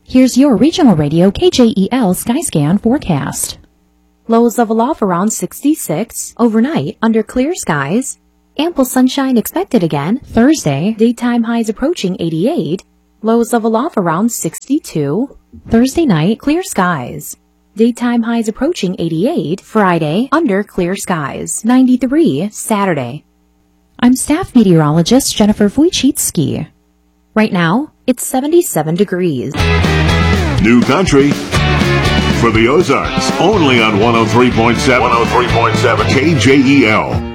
Here's your regional radio KJEL Skyscan forecast. Lows level off around 66. Overnight, under clear skies. Ample sunshine expected again. Thursday, daytime highs approaching 88. Lows level off around 62. Thursday night, clear skies. Daytime highs approaching 88. Friday, under clear skies. 93. Saturday. I'm staff meteorologist Jennifer Wojcicki. Right now, it's 77 degrees. New country for the Ozarks, only on 103.7 KJEL.